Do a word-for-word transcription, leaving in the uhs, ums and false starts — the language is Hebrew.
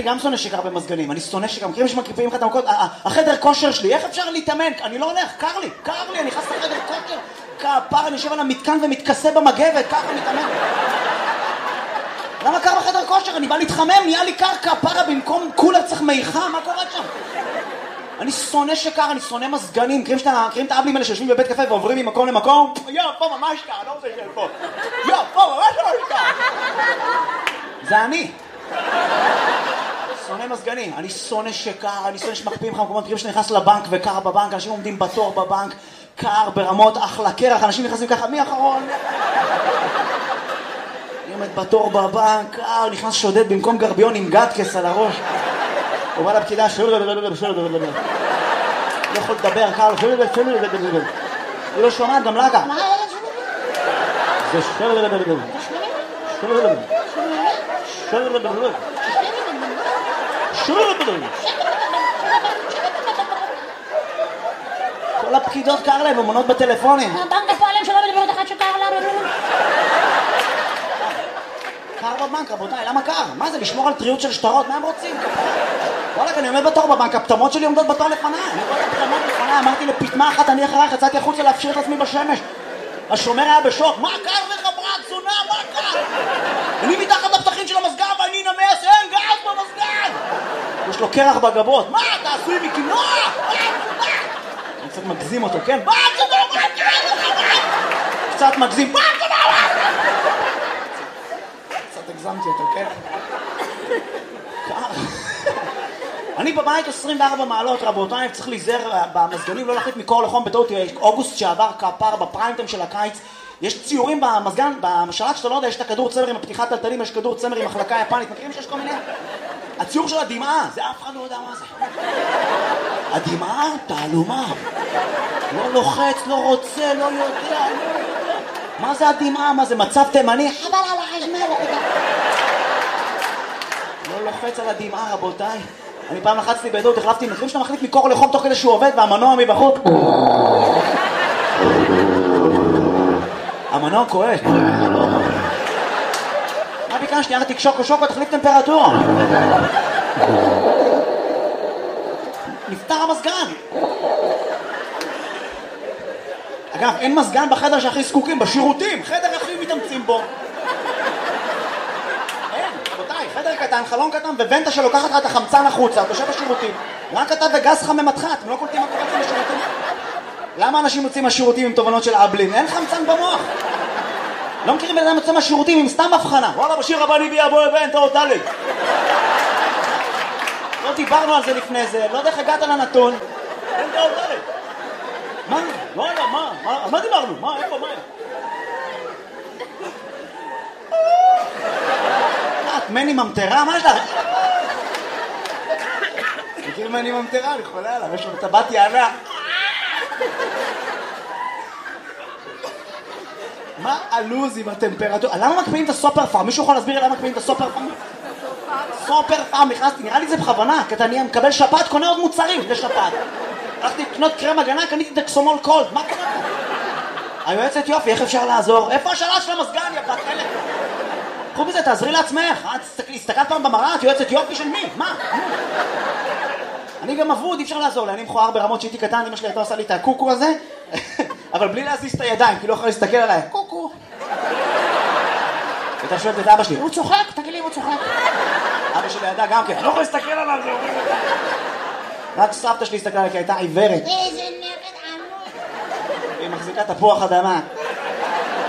גם שונא שקר במזגנים, אני שונא שקר, מכירים שמקריפים לך את המקות, החדר כושר שלי, איך אפשר להתאמן? אני לא הולך, קר לי, קר לי, אני נכנס לחדר כושר, כפר, אני יושב על המתקן ומתכסה במגבת, ככה מתאמן. למה קר בחדר כושר? אני בא להתחמם, נהיה לי קר כפרה, במקום קולר צריך מיכה, מה קורה שם? אני שונא שקר, אני שונא מזגנים, מכירים את האבלים האלה שיושבים בבית קפה ועוברים ממקום למקום? יא, פה ממש קר, אני לא רוצה לשאול פה. יא, פה ממש ממש קר. זה אני. שונא מזגנים, אני שונא שקר, אני שונא שמקפיאים לך מקומות, מכירים שנכנס לבנק וקר בבנק, אנשים עומדים בתור בבנק, קר ברמות, אחלה קרח, אנשים נכנסים ככה, מי אחרון? אני עומד בתור בבנק, קר, נכנס שודד במקום גרביון עם גדקס על הראש. הוא בא לפקידה, לא יכול לדבר, קר, היא לא שומעת, גם לה קר. זה כל הפקידות קר להם, ומונות בטלפונים. הבנק הפועלים שלא מדברת אחת שקר לה. קר בבנק, רבותיי, למה קר? מה זה, לשמור על טריות של שטרות? מה הם רוצים? וואלק, אני עומד בתור בבנק, הפטמות שלי עומדות בתור לפניי. אני רואה את הפטמות לפניי, אמרתי לפטמה אחת, אני אחרייך, יצאתי החוצה להפשיר את עצמי בשמש. השומר היה בשוק, מה קר לך ברק, זונה, מה קר? אני מתחת לפתחים של המסגר ואני נמס, אין גז במסגר! יש לו קרח בגבות, מה, אתה עשוי מקינוע? אני קצת מגזים אותו, כן? מה, זה לא, מה קר לך, מה? קצת מגזים, מה, זה לא, מה? קצת הגזמתי אותו, כן? קר. אני בבית עשרים וארבע מעלות, רבותיי, צריך להיזהר במזגנים, לא להחליט מקור לחום. בטעות, אוגוסט שעבר כפר בפריימטיים של הקיץ, יש ציורים במזגן, בשלט שאתה לא יודע, יש את הכדור צמר עם הפתיחת טלטלים, יש כדור צמר עם החלקה יפנית, מכירים שיש כל מיני? הציור של הדמעה, זה אף אחד לא יודע מה זה. הדמעה, תעלומה. לא לוחץ, לא רוצה, לא יודע. מה זה הדמעה? מה זה מצב תימני? חבל על החשמל. לא לוחץ על הדמעה, רבותיי. אני פעם לחצתי בעדות, החלפתי, מכירים שאתה מחליט מקור לחום תוך כדי שהוא עובד והמנוע מבחוץ? המנוע כואב. מה ביקשתי? יאללה תקשוק או שוקו, תחליף טמפרטורה. נפתר המזגן. אגב, אין מזגן בחדר שהכי זקוקים, בשירותים, חדר הכי מתאמצים בו. אין, רבותיי, חדר קטן, חלון קטן, וונטה שלוקחת לך את החמצן החוצה, אתה יושב בשירותים. רק אתה וגז חמם מתחת, אתם לא קולטים מה קורה לכם בשירותים? למה אנשים יוצאים מהשירותים עם תובנות של אבלין? אין חמצן במוח. לא מכירים בן אדם יוצא מהשירותים עם סתם הבחנה. וואלה, בשיר הבא אני ביה בואי ואין תאות דלת. לא דיברנו על זה לפני זה, לא יודע איך הגעת לנתון. אין תאות דלת. מה? וואלה, מה? מה? מה דיברנו? מה? איפה? מה? את מני ממטרה? מה יש לך? מכיר מני ממטרה? אני חולה עליו, יש לו טבעת יענה. מה הלוז עם הטמפרטורה? למה מקפיאים את הסופר פארם? מישהו יכול להסביר למה מקפיאים את הסופר פארם? סופר פארם, נכנסתי, נראה לי זה בכוונה, כי אתה מקבל שפעת, קונה עוד מוצרים לשפעת. הלכתי לקנות קרם הגנה, קניתי דקסומול קולד, מה קרה? היועצת יופי, איך אפשר לעזור? איפה השלט של המזגן, יא בת חלק? קחו בזה, תעזרי לעצמך. הסתכלת פעם במראה, את יועצת יופי של מי? מה? אני גם אבוד, אי אפשר לעזור לי, אני מכוער ברמות שהייתי קטן, אמא שלי הייתה עושה לי את הקוקו הזה, אבל בלי להזיז את הידיים, כי לא יכול להסתכל עליי. קוקו. הייתה שואלת את אבא שלי, הוא צוחק? תגיד לי, הוא צוחק. אבא שלי ידע גם כן, לא יכול להסתכל עליו. רק סבתא שלי הסתכלה עליי, כי הייתה עיוורת. איזה נרד עמוד. היא מחזיקה תפוח אדמה.